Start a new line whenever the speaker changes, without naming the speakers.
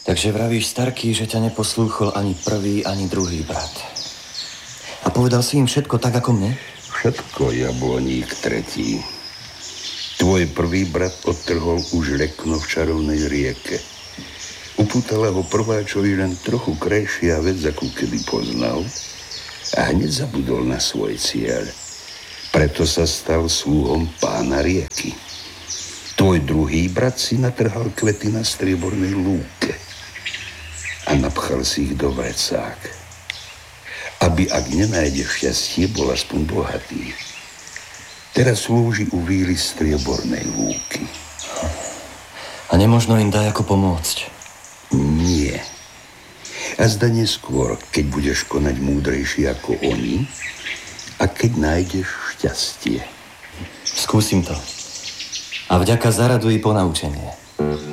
Takže vravíš, Starký, že ťa neposlúchol ani prvý, ani druhý brat. A povedal si im všetko tak, ako mne?
Všetko, Jabloník tretí. Tvoj prvý brat odtrhol už lekno v čarovnej rieke. Upútala ho prváčovi len trochu krajšia vec, akú keby poznal, a hneď zabudol na svoj cieľ. Preto sa stal sluhom pána rieky. Tvoj druhý brat si natrhal kvety na striebornej lúke a napchal si ich do vrecák, aby, ak nenájde šťastie, bol aspoň bohatý. Teraz slúži u víly striebornej lúky.
A nemožno im dajako pomôcť?
Nie. A zda neskôr, keď budeš konať múdrejšie ako oni a keď nájdeš šťastie.
Skúsim to. A vďaka za radu i ponaučenie.